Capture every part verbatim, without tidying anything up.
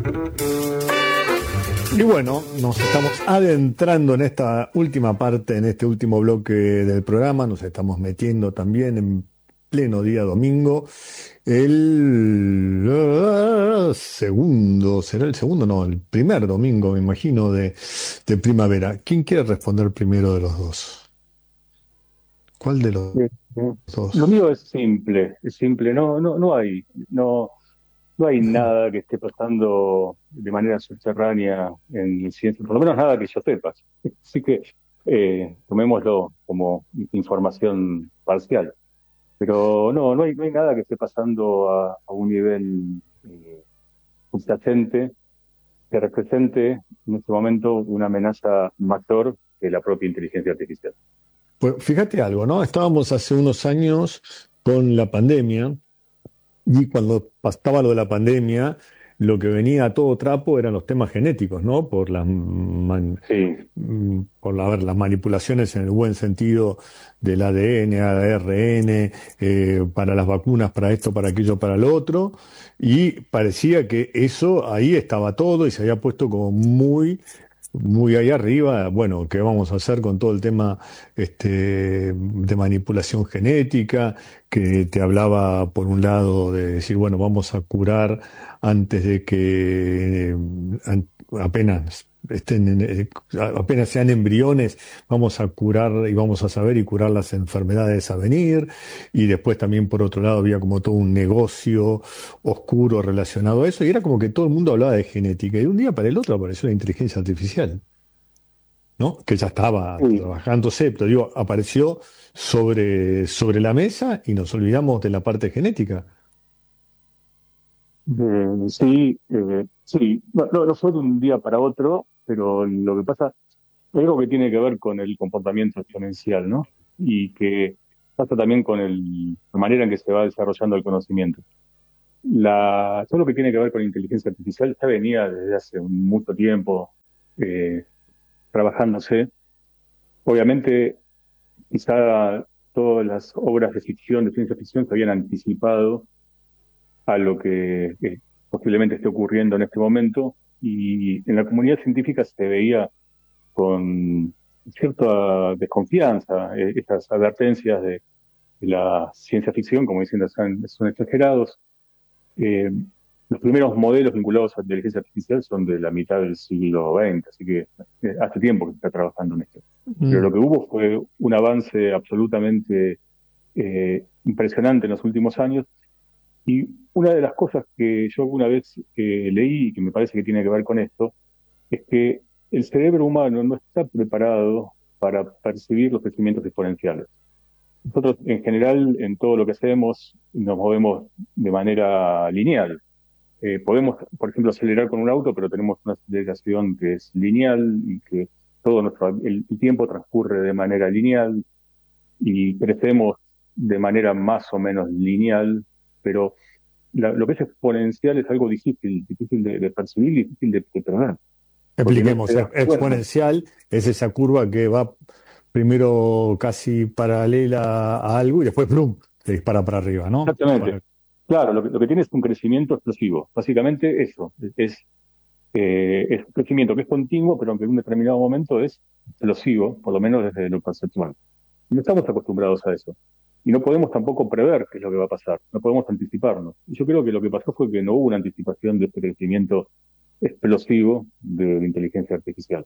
Y bueno, nos estamos adentrando en esta última parte, en este último bloque del programa, nos estamos metiendo también en pleno día domingo, el uh, segundo, ¿será el segundo? No, el primer domingo, me imagino, de, de primavera. ¿Quién quiere responder primero de los dos? ¿Cuál de los Eh, eh, Lo dos? mío es simple, es simple, no, no, no hay, no, no hay nada que esté pasando de manera subterránea en el ciencia, por lo menos nada que yo sepa. Así que eh, tomémoslo como información parcial. Pero no, no hay, no hay nada que esté pasando a, a un nivel eh, subyacente que represente en este momento una amenaza mayor que la propia inteligencia artificial. Pues fíjate algo, ¿no? Estábamos hace unos años con la pandemia. Y cuando pasaba lo de la pandemia, lo que venía a todo trapo eran los temas genéticos, ¿no? Por las, man- Sí, mm, por la- a ver, las manipulaciones en el buen sentido del A D N, A R N, eh, para las vacunas, para esto, para aquello, para lo otro. Y parecía que eso ahí estaba todo y se había puesto como muy muy ahí arriba. Bueno, ¿qué vamos a hacer con todo el tema este, de manipulación genética? Que te hablaba, por un lado, de decir, bueno, vamos a curar antes de que eh, an- apenas estén, en- eh, apenas sean embriones, vamos a curar y vamos a saber y curar las enfermedades a venir. Y después también, por otro lado, había como todo un negocio oscuro relacionado a eso, y era como que todo el mundo hablaba de genética, y de un día para el otro apareció la inteligencia artificial, ¿no? Que ya estaba sí, trabajándose, pero digo, apareció sobre, sobre la mesa y nos olvidamos de la parte genética. eh, sí, eh, sí. No, no, no fue de un día para otro, pero lo que pasa es algo que tiene que ver con el comportamiento exponencial, ¿no? Y que pasa también con el- la manera en que se va desarrollando el conocimiento. La, todo lo que tiene que ver con inteligencia artificial ya venía desde hace mucho tiempo eh, trabajándose. Obviamente, quizá todas las obras de ficción, de ciencia ficción, se habían anticipado a lo que eh, posiblemente esté ocurriendo en este momento, y en la comunidad científica se veía con cierta desconfianza eh, estas advertencias de, de la ciencia ficción, como diciendo son, son exagerados. Eh, los primeros modelos vinculados a la inteligencia artificial son de la mitad del siglo veinte, así que eh, hace tiempo que se está trabajando en esto. Pero Mm. lo que hubo fue un avance absolutamente eh, impresionante en los últimos años, y una de las cosas que yo alguna vez eh, leí y que me parece que tiene que ver con esto es que el cerebro humano no está preparado para percibir los crecimientos exponenciales. Nosotros, en general, en todo lo que hacemos, nos movemos de manera lineal. Eh, podemos, por ejemplo, acelerar con un auto, pero tenemos una aceleración que es lineal y que todo nuestro, el, el tiempo transcurre de manera lineal y crecemos de manera más o menos lineal, pero la- lo que es exponencial es algo difícil, difícil de, de percibir y difícil de, de perder, porque no te Expliquemos, das ex- cuenta. exponencial es esa curva que va primero casi paralela a algo y después, ¡plum!, se dispara para arriba, ¿no? Exactamente. Para- Claro, lo que, lo que tiene es un crecimiento explosivo. Básicamente eso, es, eh, es un crecimiento que es continuo, pero que en un determinado momento es explosivo, por lo menos desde lo perceptual. Y no estamos acostumbrados a eso. Y no podemos tampoco prever qué es lo que va a pasar, no podemos anticiparnos. Y yo creo que lo que pasó fue que no hubo una anticipación de este crecimiento explosivo de la inteligencia artificial.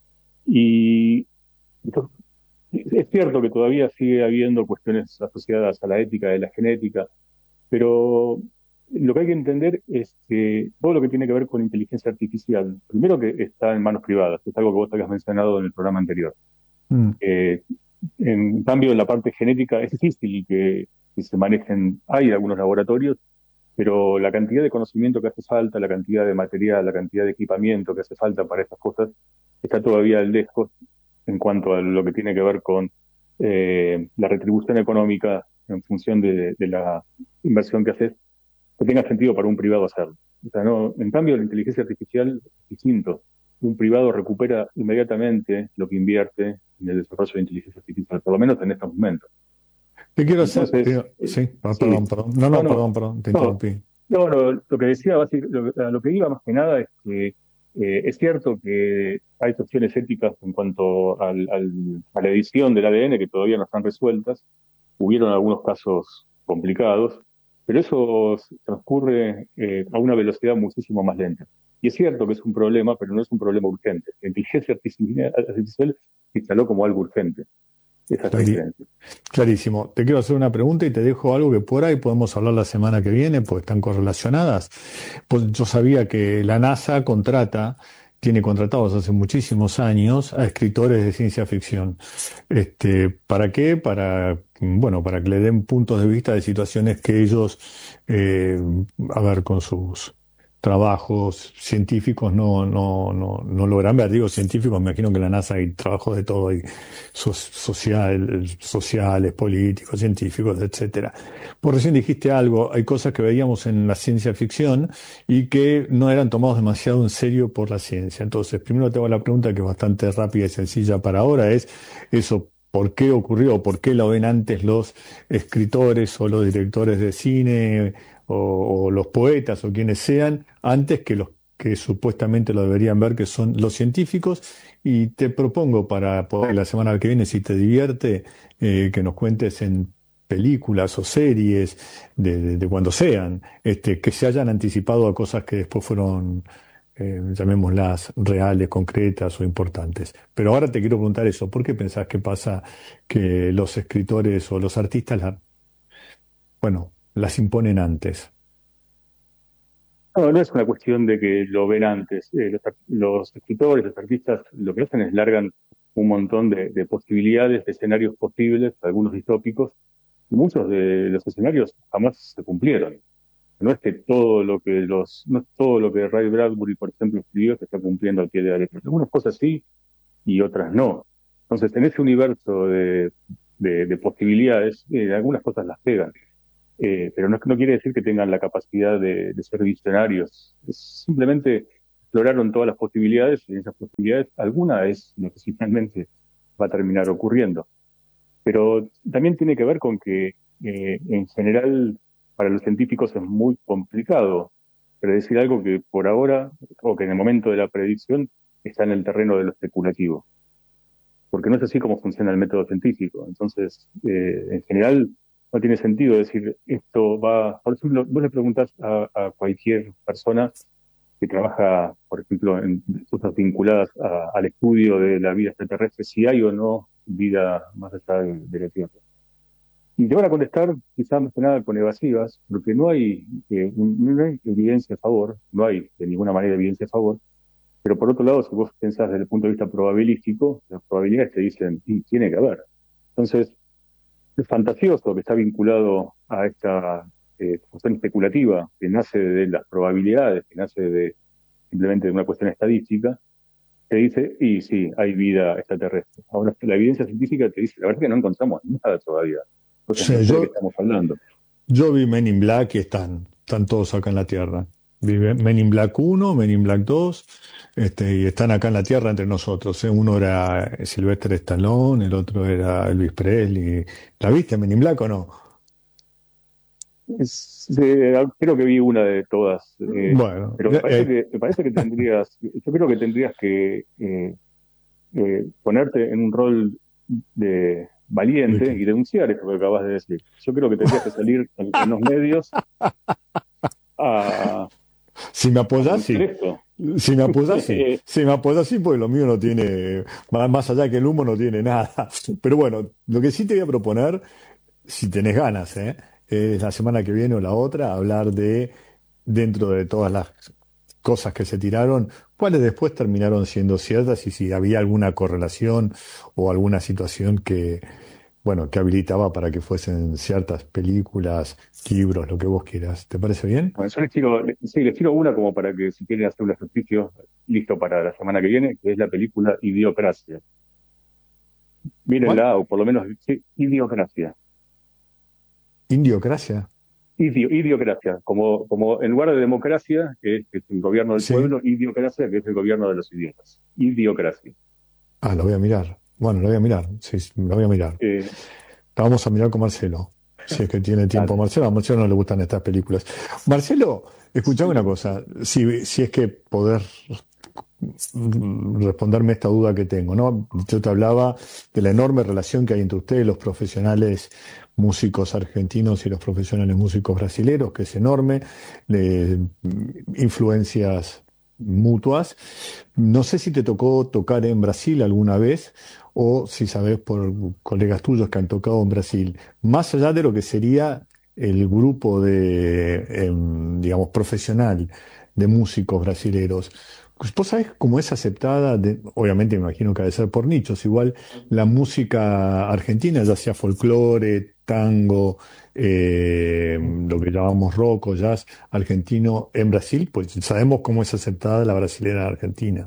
Y entonces, es cierto que todavía sigue habiendo cuestiones asociadas a la ética de la genética, pero lo que hay que entender es que todo lo que tiene que ver con inteligencia artificial, primero que está en manos privadas, es algo que vos habías mencionado en el programa anterior. Mm. Eh, en cambio, en la parte genética es difícil que, que se manejen, hay algunos laboratorios, pero la cantidad de conocimiento que hace falta, la cantidad de material, la cantidad de equipamiento que hace falta para estas cosas, está todavía lejos en cuanto a lo que tiene que ver con eh, la retribución económica en función de, de la inversión que haces, que tenga sentido para un privado hacerlo. O sea, no, en cambio, la inteligencia artificial es distinto. Un privado recupera inmediatamente lo que invierte en el desarrollo de inteligencia artificial, por lo menos en estos momentos. Te quiero hacer, Entonces, te- eh, sí, ah, sí, perdón, perdón, no, no, no, no, perdón, perdón, te no, interrumpí. No, lo, lo que decía, básicamente, lo, a lo que iba más que nada es que eh, es cierto que hay cuestiones éticas en cuanto al, al- a la edición del A D N que todavía no están resueltas. Hubieron algunos casos complicados, pero eso s- transcurre eh, a una velocidad muchísimo más lenta. Y es cierto que es un problema, pero no es un problema urgente. La inteligencia artificial, artificial se instaló como algo urgente. Esa es la Clari- diferencia. Clarísimo. Te quiero hacer una pregunta y te dejo algo que por ahí podemos hablar la semana que viene, pues están correlacionadas. Pues yo sabía que la NASA contrata, tiene contratados hace muchísimos años a escritores de ciencia ficción. Este, ¿para qué? Para, bueno, para que le den puntos de vista de situaciones que ellos, eh, a ver, con sus trabajos científicos no, no, no, no logran ver. Digo científicos, me imagino que en la NASA hay trabajos de todo, hay so- social, sociales, políticos, científicos, etcétera. Por recién dijiste algo, hay cosas que veíamos en la ciencia ficción y que no eran tomados demasiado en serio por la ciencia. Entonces, primero te hago la pregunta que es bastante rápida y sencilla para ahora, es eso, ¿por qué ocurrió? ¿Por qué lo ven antes los escritores o los directores de cine o, o los poetas o quienes sean, antes que los que supuestamente lo deberían ver, que son los científicos? Y te propongo para poder la semana que viene, si te divierte, eh, que nos cuentes en películas o series de, de- de cuando sean, este, que se hayan anticipado a cosas que después fueron, eh, llamémoslas, reales, concretas o importantes. Pero ahora te quiero preguntar eso, ¿por qué pensás que pasa que los escritores o los artistas, la- bueno, las imponen antes? No, no es una cuestión de que lo ven antes. Eh, los, ar- los escritores, los artistas, lo que hacen es largan un montón de, de posibilidades, de escenarios posibles, algunos distópicos, y muchos de los escenarios jamás se cumplieron. No es que todo lo que los, no es todo lo que Ray Bradbury, por ejemplo, escribió se está cumpliendo al pie de la letra. Algunas cosas sí y otras no. Entonces, en ese universo de, de, de posibilidades, eh, algunas cosas las pegan. Eh, pero no, no quiere decir que tengan la capacidad de, de ser visionarios. Es simplemente exploraron todas las posibilidades y en esas posibilidades alguna es lo que finalmente va a terminar ocurriendo. Pero también tiene que ver con que eh, en general para los científicos es muy complicado predecir algo que por ahora o que en el momento de la predicción está en el terreno de lo especulativo, porque no es así como funciona el método científico. Entonces, eh, en general, no tiene sentido decir esto va. Por ejemplo, vos le preguntás a, a cualquier persona que trabaja, por ejemplo, en cosas vinculadas a- al estudio de la vida extraterrestre, si hay o no vida más allá de, de la Tierra. Y te van a contestar quizás más que nada con evasivas, porque no hay, eh, no hay evidencia a favor, no hay de ninguna manera evidencia a favor, pero por otro lado, si vos pensás desde el punto de vista probabilístico, las probabilidades te dicen, y tiene que haber. Entonces, es fantasioso que está vinculado a esta eh, cuestión especulativa que nace de las probabilidades, que nace de simplemente de una cuestión estadística, te dice, y sí, hay vida extraterrestre. Ahora, la evidencia científica te dice, la verdad es que no encontramos nada todavía. Entonces, no Sí, sé de qué yo, estamos hablando. yo vi Men in Black y están, están todos acá en la Tierra. Vi Men in Black uno, Men in Black dos, este, y están acá en la Tierra entre nosotros, ¿eh? Uno era Sylvester Stallone, el otro era Elvis Presley. ¿La viste, Men in Black o no? Es, eh, creo que vi una de todas, eh, Bueno, pero me parece eh, que, me parece que tendrías, yo creo que tendrías que eh, eh, ponerte en un rol de ¿de valiente qué? y denunciar esto que acabas de decir. Yo creo que tendrías que salir en, en los medios a, Si me a apoyas, denunciar sí. esto. Si me apoyas, sí. Si me apoyas, sí, porque lo mío no tiene, más más allá que el humo, no tiene nada. Pero bueno, lo que sí te voy a proponer, si tenés ganas, ¿eh? Es la semana que viene o la otra, hablar de, dentro de todas las cosas que se tiraron, cuáles después terminaron siendo ciertas y si había alguna correlación o alguna situación que, bueno, que habilitaba para que fuesen ciertas películas, libros, lo que vos quieras. ¿Te parece bien? Bueno, yo les tiro, le- sí, les tiro una como para que si quieren hacer un ejercicio listo para la semana que viene, que es la película Idiocracia. ¿Cuál? Mírenla, o por lo menos, sí, Idiocracia. Indiocracia. Idio, idiocracia, como, como en lugar de democracia, que es, que es el gobierno del Sí. pueblo, idiocracia, que es el gobierno de los idiotas. Idiocracia. Ah, lo voy a mirar. Bueno, lo voy a mirar. Sí, sí, lo voy a mirar. Eh, La vamos a mirar con Marcelo. Si es que tiene tiempo Dale. Marcelo, a Marcelo no le gustan estas películas. Marcelo, escuchame una cosa, si, si es que poder mm, responderme esta duda que tengo, ¿no? Yo te hablaba de la enorme relación que hay entre ustedes, los profesionales músicos argentinos y los profesionales músicos brasileros, que es enorme, de mm, influencias mutuas. No sé si te tocó tocar en Brasil alguna vez o si sabes por colegas tuyos que han tocado en Brasil, más allá de lo que sería el grupo de, em, digamos, profesional de músicos brasileros. Pues vos sabés cómo es aceptada, de- obviamente me imagino que ha de ser por nichos, igual la música argentina, ya sea folclore, tango, eh, lo que llamamos rock o jazz argentino en Brasil, pues sabemos cómo es aceptada la brasilera en Argentina.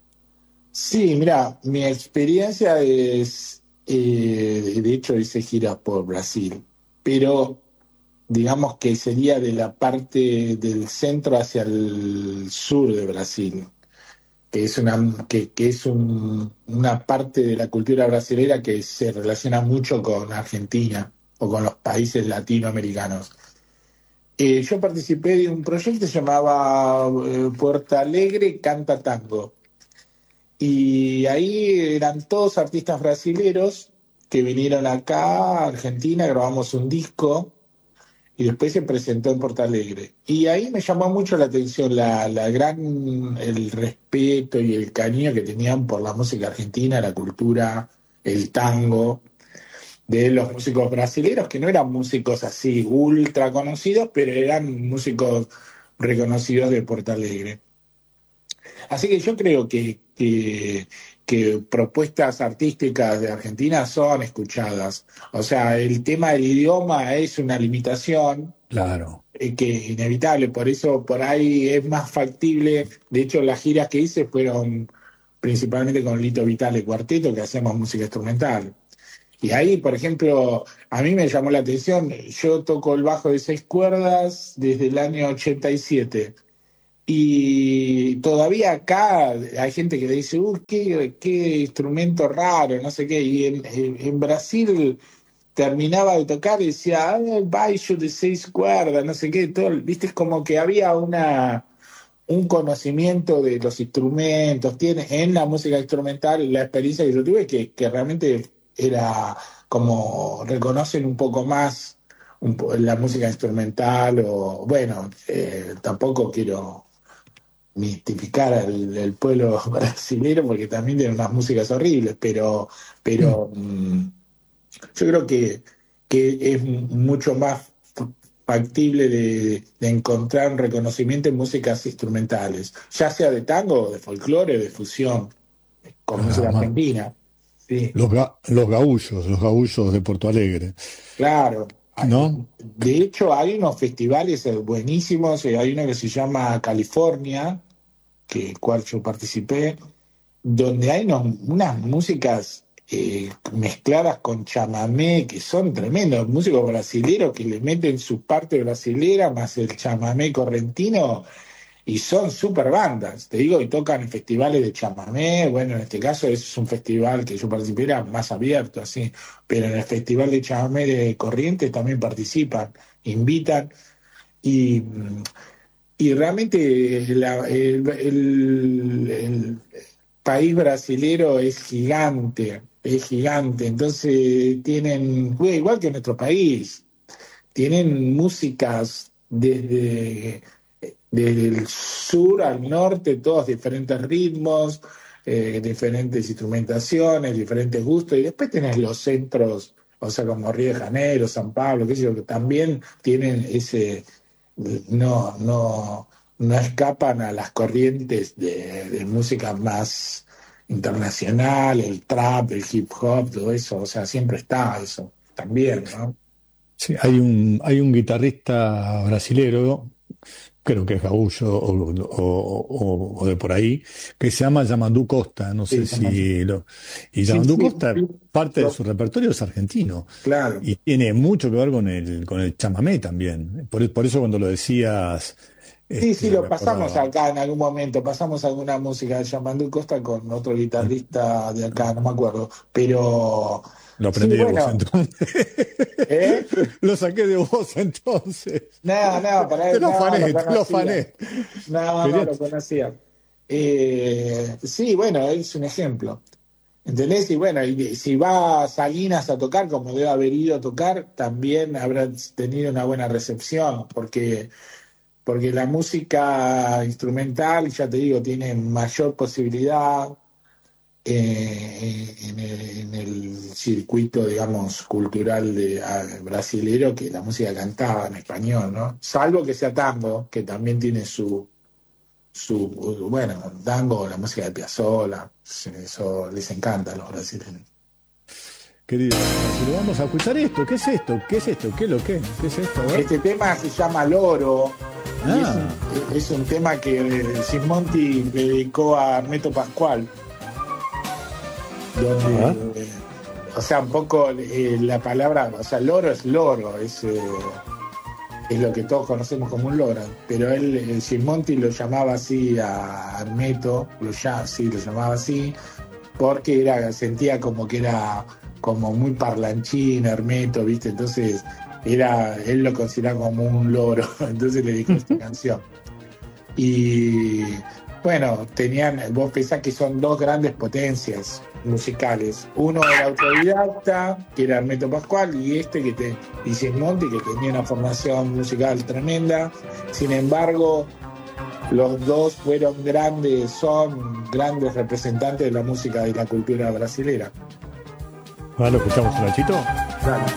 Sí, mira, mi experiencia es, eh, de hecho hice giras por Brasil, pero digamos que sería de la parte del centro hacia el sur de Brasil, que es una, que, que es un- una parte de la cultura brasilera que se relaciona mucho con Argentina o con los países latinoamericanos. Eh, yo participé de un proyecto que se llamaba eh, Puerto Alegre Canta Tango. Y ahí eran todos artistas brasileros que vinieron acá a Argentina, grabamos un disco y después se presentó en Porto Alegre. Y ahí me llamó mucho la atención la, la gran, el respeto y el cariño que tenían por la música argentina, la cultura, el tango, de los músicos brasileros, que no eran músicos así ultra conocidos, pero eran músicos reconocidos de Porto Alegre. Así que yo creo que, que, que propuestas artísticas de Argentina son escuchadas. O sea, el tema del idioma es una limitación Claro. eh, que es inevitable, por eso por ahí es más factible. De hecho, las giras que hice fueron principalmente con Lito Vitale Cuarteto, que hacemos música instrumental. Y ahí, por ejemplo, a mí me llamó la atención, yo toco el bajo de seis cuerdas desde el año ochenta y siete. Y todavía acá hay gente que dice, uy, qué, qué instrumento raro, no sé qué. Y en, en- en Brasil terminaba de tocar y decía, ah, el baixo de seis cuerdas, no sé qué. Todo, viste, es como que había una, un conocimiento de los instrumentos. Tiene, en la música instrumental, la experiencia que yo tuve, que, que realmente era como reconocen un poco más un po- la música instrumental, o bueno, eh, tampoco quiero mistificar al, al pueblo brasileño porque también tiene unas músicas horribles, pero, pero mm, yo creo que, que es mucho más factible de, de encontrar un reconocimiento en músicas instrumentales, ya sea de tango, de folclore, de fusión, con música Ah, argentina. Sí, los, ga- los gaullos, los gaullos de Porto Alegre, claro. ¿no? De hecho, hay unos festivales eh, buenísimos, eh, hay uno que se llama California, que el cual yo participé, donde hay unos- unas músicas eh, mezcladas con chamamé que son tremendos, músicos brasileros que le meten su parte brasilera más el chamamé correntino y son super bandas, te digo, y tocan en festivales de chamamé. Bueno, en este caso es un festival que yo participé, era más abierto así, pero en el festival de chamamé de Corrientes también participan, invitan y y realmente la- el, el- el país brasilero es gigante, es gigante. Entonces tienen, bueno, igual que nuestro país, tienen músicas desde, desde el sur al norte, todos diferentes ritmos, eh, diferentes instrumentaciones, diferentes gustos. Y después tenés los centros, o sea, como Río de Janeiro, San Pablo, qué sé yo, que también tienen ese no, no, no escapan a las corrientes de, de música más internacional, el trap, el hip hop, todo eso, o sea, siempre está eso también, ¿no? Sí, hay un, hay un guitarrista brasilero, creo que es gaullo o, o- o- o de por ahí, que se llama Yamandu Costa, no sé Sí, también. si lo... Y Sí, Yamandu sí, Costa, parte de lo- su repertorio es argentino claro. y tiene mucho que ver con el, con el chamamé también. Por, por eso cuando lo decías Sí, sí, Este, lo me pasamos acordaba. acá en algún momento, pasamos alguna música de Yamandú Costa con otro guitarrista de acá, no me acuerdo. Pero Lo sí, aprendí de vos bueno, entonces. ¿eh? Lo saqué de vos entonces. No, no, para Te él lo no, lo afané, te lo conocía. afané. No, no Quería. lo conocía. Eh, sí, bueno, es un ejemplo. ¿Entendés? Y bueno, y si va Salinas a tocar, como debe haber ido a tocar, también habrá tenido una buena recepción, porque, porque la música instrumental, ya te digo, tiene mayor posibilidad eh, en el, en el circuito, digamos, cultural de, ah, brasilero que la música cantada en español, ¿no? Salvo que sea tango, que también tiene su, su bueno, tango, la música de Piazzolla, eso les encanta a los brasileños. Querido, si lo vamos a escuchar esto, ¿qué es esto? ¿Qué es esto? ¿Qué es lo que? ¿Qué es esto? A ver. Este tema se llama Loro y es un, Ah, es un tema que Sismonti le dedicó a Hermeto Pascual, ah, donde, o sea, un poco eh, la palabra, o sea, loro es loro, es, eh, es lo que todos conocemos como un loro, pero él, el Sismonti lo llamaba así a Hermeto, lo, ya, sí, lo llamaba así, porque era, sentía como que era como muy parlanchín, Hermeto, ¿viste? Entonces era, él lo consideraba como un loro, entonces le dedicó esta canción. Y bueno, tenían, vos pensás que son dos grandes potencias musicales. Uno era autodidacta, que era Hermeto Pascual, y este que te, y Sismonti, que tenía una formación musical tremenda. Sin embargo, los dos fueron grandes, son grandes representantes de la música y la cultura brasilera. ahora lo escuchamos un cachito. Dale.